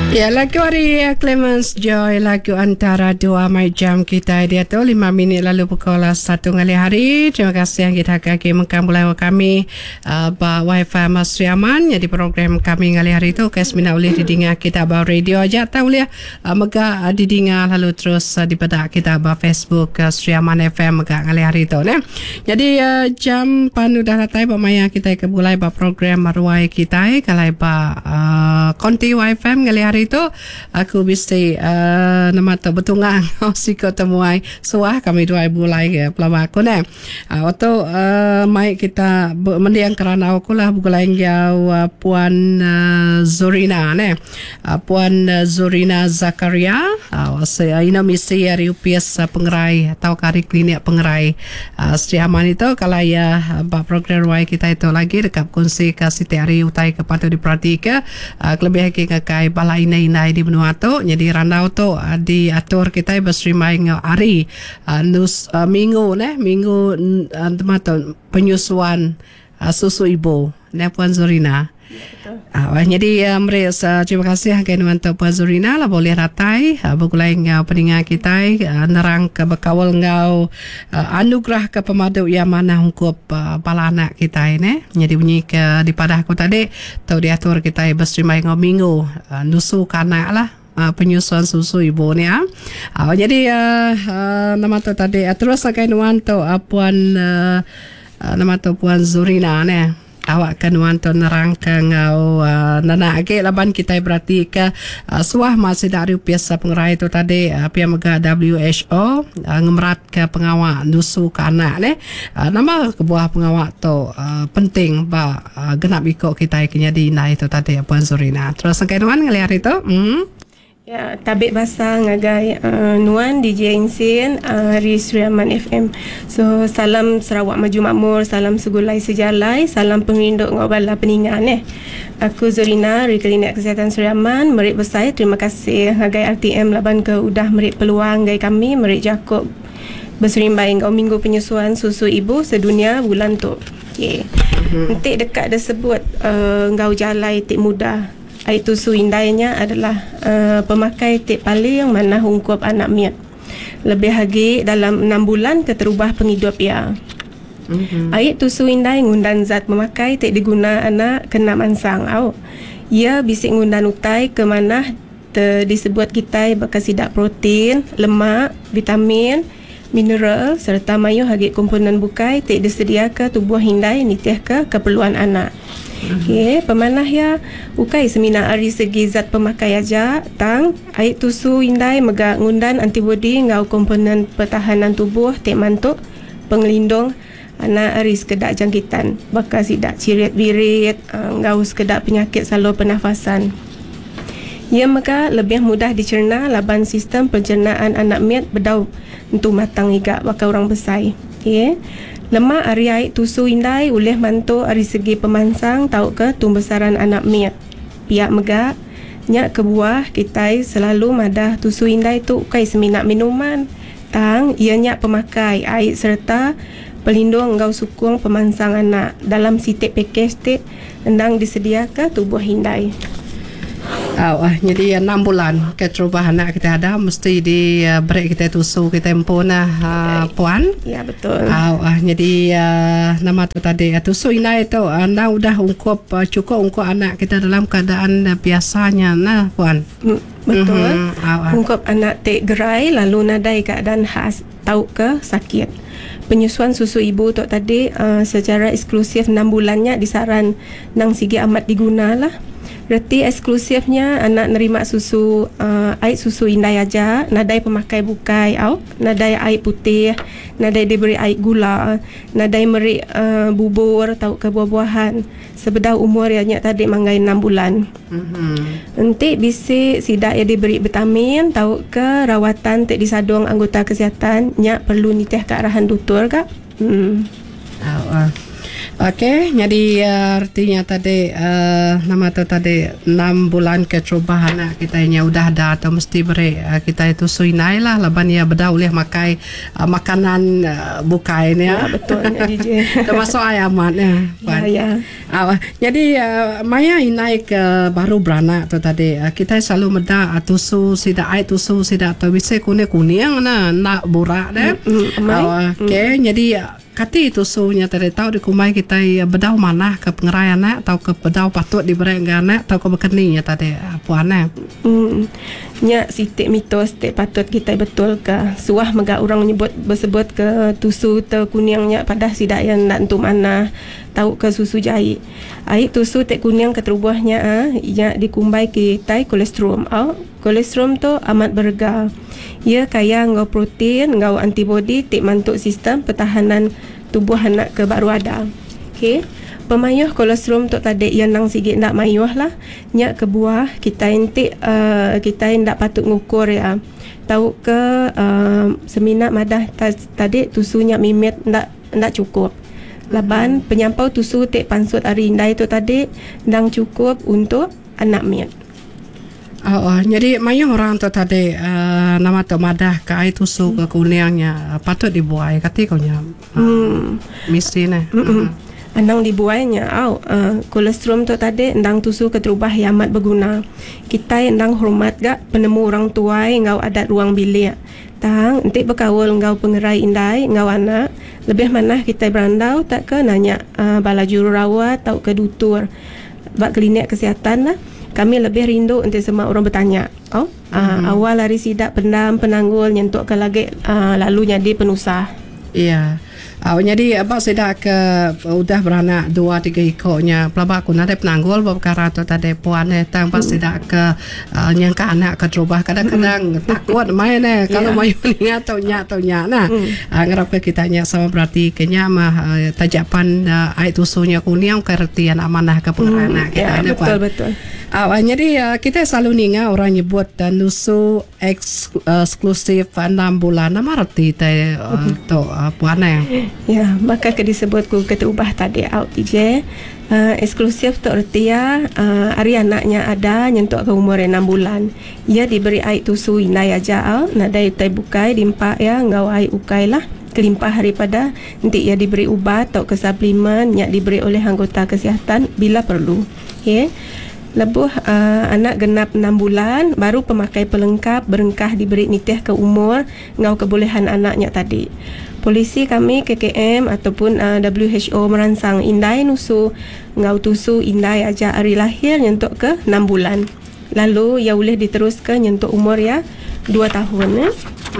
Ya, lagu hari Clemens Joy, lagu antara dua jam kita dia tu 5 minit lalu pukul 1 ngali hari. Terima kasih yang kita kaki mengkamulai kami wifi Mas Riaman. Jadi program kami ngali hari tu kesmina boleh didengar kita bawa radio aja tak boleh mega didengar lalu terus dipedak kita bawa Facebook Riaman FM mega ngali hari tu ne. Jadi jam panu dah ratai pemaya kita ke mulai bawa program maruai kita kalai ba konti wifi ngali hari itu aku mesti nama tu betungang siko temuai suah kami dua mulai ke pelama aku ne waktu mai kita mendiang kerana aku lah bukan jauh Puan Zorina ne Puan Zorina Zakaria ina misi dari UPS pengerai atau kari klinik pengerai Sri Aman itu kalau ya program ruai kita itu lagi dekat kunci kasih hari utai kepatu diperhatikan lebih kai balai inai di benua tu jadi randau tu diatur kita berserimai hari minggu penyusuan susu ibu ne Puan Zorina. Jadi terima kasih ke Puan Zorina lah boleh ratai begulai ngau peningat kita nerang ke bekawal ngau anugerah ke pemadu yang mana hukup pala anak kita ini jadi bunyi ke di pada aku tadi tau diatur kita berserimai ngau minggu nusu kanak lah penyusuan susu ibu ni jadi nama tu tadi terus akan nuanto Puan nama tu Puan Zorina ni awak kanuan tu nerang ke ngau nana age laban kita berarti ke suah masih dari biasa pengerai tu tadi pihak mega WHO ngemerat ke pengawak nusu ke anak ni nama kebuah pengawak tu penting ba genap ikut kita kena di naik tu tadi Puan Zorina terus kanuan ngelihat itu ya tabik bahasa ngagai nuan DJ Insin dari Sriaman FM. So salam Sarawak Maju Makmur, salam segulai sejalai, salam penginduk ngobala peningan Aku Zorina dari Klinik Kesihatan Sriaman, merik besar terima kasih ngagai RTM laban ke udah merik peluang gai kami merik Jakob berserimbai ngau minggu penyusuan susu ibu sedunia bulan tu. Okey. Nanti dekat dah sebut ngau jalai tik mudah. Itu suindainya adalah pemakai tip paling yang mana hungkup anak miat. Lebih lagi dalam 6 bulan keterubah penghidup ia. Air tu suindai ngundan zat memakai tip diguna anak kena mansang. Ia bisik ngundan utai ke mana disebut kita bekas sidak protein, lemak, vitamin, mineral serta mayu hagi komponen bukai tip disedia ke tubuh hindai nitih ke keperluan anak. Okay, pemanah ya ukai semina ari segi zat pemakai aja tang air tusu indai mega ngundan antibody ngau komponen pertahanan tubuh tek mantuk pengelindung anak ari sekedak jangkitan bakal sidak cirit birit ngau sekedak penyakit saluran pernafasan. Ia mega lebih mudah dicerna laban sistem pencernaan anak miat bedau untuk matang iga bakal orang besar. Okay. Lemak ari air tusu indai oleh mantu ari segi pemansang tau ke tumbesaran anak miat. Pihak mega nyak kebuah kita selalu madah tusu indai tu kai seminat minuman. Tang ia nyak pemakai air serta pelindung engkau sukung pemansang anak dalam sitik package tik endang disediakan tubuh hindai. Jadi 6 bulan keterubahan anak kita ada mesti di break kita tusu kita empuna Puan. Ya betul. Jadi nama tu tadi tusu ina itu anda udah ungkup cukup ungkup anak kita dalam keadaan biasanya nah Puan. Betul. Ungkup anak tek gerai lalu nadai keadaan khas tahu ke sakit. Penyusuan susu ibu tu tadi secara eksklusif 6 bulannya disaran nang sigi amat digunalah. Berarti eksklusifnya anak nerima susu air susu indai aja, nadai pemakai bukai nadai air putih, nadai diberi air gula, nadai meri bubur atau ke buah-buahan sebedah umur yang tadi manggai 6 bulan. Nanti bisi sidak ya diberi vitamin tahu ke rawatan tek disadong anggota kesihatan nyak perlu nitih ke arahan doktor kak. Okey, jadi artinya tadi nama tu tadi 6 bulan ke perubahan kita nya udah ada atau mesti beri kita itu suinai lah laban ya beda boleh makai makanan bukain ya. Betul DJ. Termasuk ayamat ya. Ya. Jadi Maya inai ke baru beranak tu tadi kita selalu meda tusu sida ai tusu sida atau bisa kuning nak burak deh. Okey, jadi kati itu sunya tadi tahu di kumai kita bedau mana ke pengeraya nak atau ke bedau patut diberi anak atau ke bekeninya tadi puana. Nya sitik mitos te patut kita betul ke suah mega orang menyebut bersebut ke tusu te kuningnya pada sidak yang nak untuk mana tahu ke susu jahit. Air tusu te kuning ke terubuhnya ya dikumbai kita kolesterol. Kolesterol tu amat berharga. Ia kaya ngau protein, ngau antibody tik mantuk sistem pertahanan tubuh anak ke baru ada. Okey. Pemayuh kolesterol tu tadi yang nang sikit nak mayuh lah. Nyak ke buah kita entik kita ndak patut ngukur ya. Tahu ke seminat madah tadi tusunya mimit ndak cukup. Laban penyampau tusu tik pansut hari indai tu tadi ndang cukup untuk anak miat. Jadi mayuh orang tu tadi nama tu madah ke air tusu ke kuningnya patut dibuai kati kau nya. Mesti nah. Anang dibuainya kolesterol tu tadi ndang tusu ke terubah yang amat berguna. Kita ndang hormat gak penemu orang tua ngau adat ruang bilik. Tang entik berkawal ngau pengerai indai ngau anak lebih mana kita berandau tak ke nanya bala jururawat atau ke dutur bak klinik kesihatan lah. Kami lebih rindu untuk semua orang bertanya. Awal hari sidak pendam penanggul nyentuk ke lagi lalu jadi penusah. Iya. Jadi abang sidak ke udah beranak 2-3 ekoknya. Pelabak aku nanti penanggul perkara tu tadi puan tang pas sidak ke nyangka anak ke terubah kadang-kadang takut main kalau mayu ni atau nya nah. Ngarap ke kitanya sama berarti kenya mah tajapan air tusunya kuning kertian amanah ke penganak kita betul. Jadi kita selalu ninga orang nyebut nusu eksklusif 6 bulan nama arti teh tu puan ya maka ke disebut ku keterubah tadi out DJ eksklusif tu arti hari anaknya ada nyentuk ke umur 6 bulan ia diberi air tusu inai aja nadai tai bukai dimpak ya ngau air ukai lah kelimpah daripada nanti ia diberi ubat atau ke suplemen yang diberi oleh anggota kesihatan bila perlu. Okay. Lebuh anak genap 6 bulan baru pemakai pelengkap berengkah diberi nitih ke umur ngau kebolehan anaknya tadi. Polisi kami KKM ataupun WHO merangsang indai nusu ngau tusu indai aja hari lahir nyentuk ke 6 bulan. Lalu ia boleh diteruskan nyentuk umur ya 2 tahun.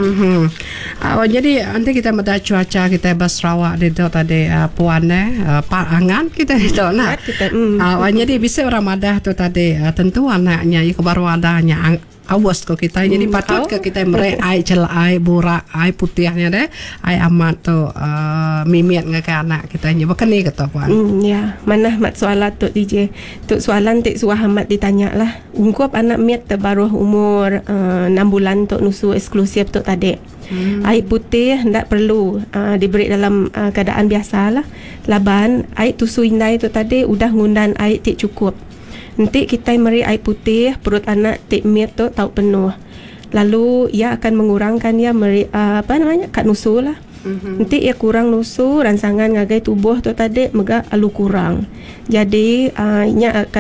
Jadi nanti kita meda cuaca kita Sarawak di tadi puan parangan kita itu nak. Jadi bisa orang madah tu tadi tentu anaknya itu baru adanya awas ko kita jadi patut ke kita mere ai celai burak ai putihnya deh ai amat tu mimiat ngake anak kita nya bekeni kata puan. Ya mana mat soalan tu DJ tu soalan tik suah amat ditanya lah ungkup anak miat terbaru umur 6 bulan tu nusu eksklusif tu tadi. Air putih tidak perlu diberi dalam keadaan biasa lah. Laban air tusu indai tu tadi udah ngundan air tik cukup. Nanti kita beri air putih perut anak tik miat tu tahu penuh. Lalu ia akan mengurangkan ia meri kat nusu lah. Nanti ia kurang nusu rangsangan ngagai tubuh tu tadi mega alu kurang. Jadi ia akan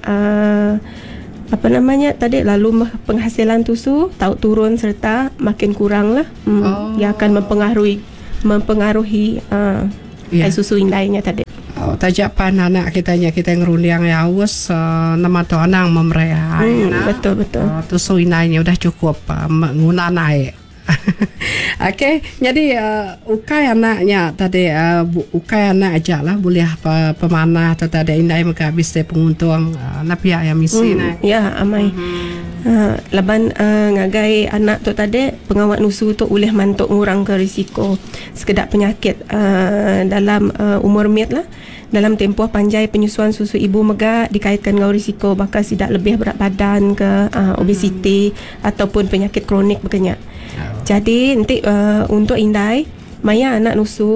tadi lalu penghasilan tusu tahu turun serta makin kurang lah. Ia akan mempengaruhi air susu indainya tadi. Tajapan anak kita ngerundiang ya awas nama tu anak memeraya. Betul. Tusu indainya udah cukup menguna naik. Okey, jadi ukai anaknya tadi ukai anak aja lah boleh pemanah atau tadi indai mereka bisa penguntung napia yang misi ya amai. Laban ngagai anak tu tadi pengawat nusu tu boleh mantuk ngurang ke risiko sekedar penyakit dalam umur miat lah. Dalam tempoh panjai penyusuan susu ibu mega dikaitkan dengan risiko bakal tidak lebih berat badan ke obesiti ataupun penyakit kronik berkenyak. Jadi nanti untuk indai maya anak nusu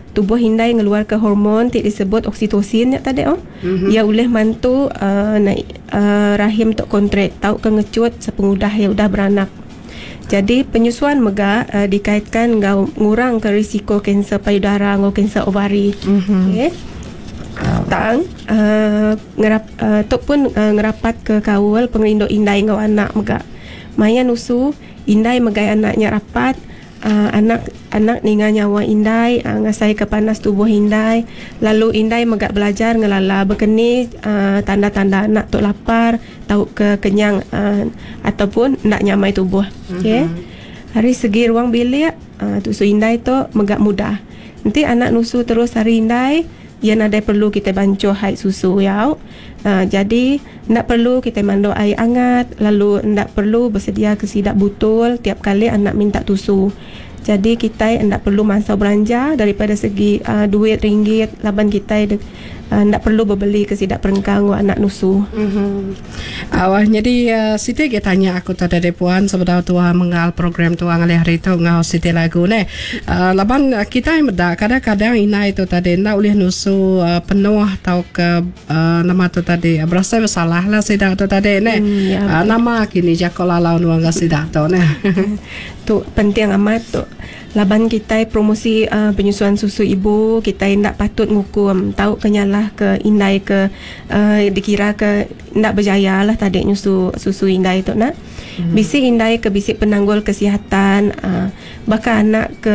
tubuh indai ngeluarkan hormon tik disebut oksitosin nya tadi ia boleh bantu rahim tok kontrak tau ke ngecut sepengudah yang udah beranak. Jadi penyusuan megah dikaitkan ngurang ke risiko kanser payudara atau kanser ovari. Okey. Tang tok pun ngerapat ke kawal pengerindo indai ngau anak megah. Maya nusu indai megai anaknya rapat, anak ninga nyawa indai ngasai ke panas tubuh indai, lalu indai megak belajar ngelala berkeni tanda-tanda anak tok lapar, tahu ke kenyang ataupun nak nyamai tubuh. Okey. Hari segi ruang bilik tusu indai tok megak mudah. Nanti anak nusu terus hari indai ia nadai perlu kita bancuh haid susu ya. Jadi tidak perlu kita mandau air hangat, lalu tidak perlu bersedia kesidak botol tiap kali anak minta tusu. Jadi kita tidak perlu masa belanja daripada segi duit ringgit laban kita tidak perlu berbeli kesidak perengkang anak nusu. Awah jadi Siti kita tanya aku tadi dari puan sebenarnya tua mengal program tua ngalih hari itu ngau Siti lagu ne. Laban kita yang beda kadang-kadang ina itu tadi nak ulih nusu penuh atau ke nama tu tadi berasa bersalah lah sidak tu tadi ne. Nama kini jakola lawan wang sidak tu ne. Tu penting amat tu. Laban kita promosi penyusuan susu ibu, kita tidak patut ngukum tahu kenyalah ke indai ke dikira ke tidak berjaya lah tadi nyusu susu indai tu nak. Bisik indai ke bisik penanggul kesihatan, bahkan anak ke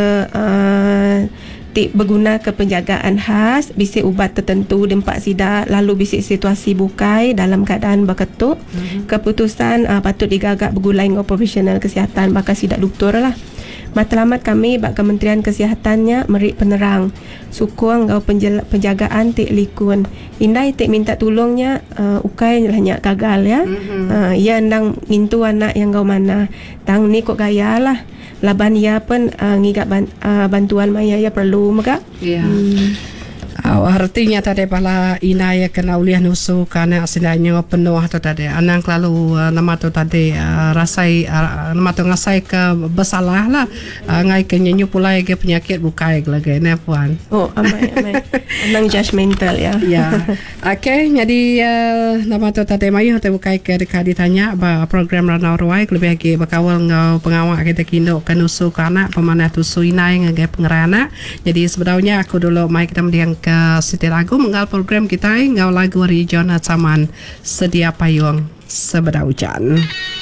berguna ke penjagaan khas, bisik ubat tertentu dempak sidak, lalu bisik situasi bukai dalam keadaan berketuk. Keputusan patut digagak bergulai dengan profesional kesihatan bakal sidak doktor lah. Matlamat kami bak Kementerian Kesihatannya merik penerang sukung ngau penjagaan tik likun indai tik minta tolongnya ukai lahnya gagal ya. Ia ndang ngintu anak yang ngau mana tang ni kok gaya lah laban ia pun ngigak bantuan maya ya perlu maka. Artinya tadi pala ina ya kena uliah nusu karena asinanya penuh atau tadi anang lalu nama tu tadi rasai nama tu ngasai ke bersalah lah ngai ke nyenyu pula ke penyakit bukai lagi ne puan. Oh amai anang judgmental ya. Ya. Okey jadi nama tu tadi mayu tu bukai ke dekat ditanya ba program Ranau Ruai lebih lagi bakawal ngau pengawak kita kindo ke nusu karena pemanah tusu ina yang ngagai pengerana. Jadi sebenarnya aku dulu mai kita mendiang ke Siti lagu menggal program kita ngau lagu hari John Saman sedia payung sebeda hujan.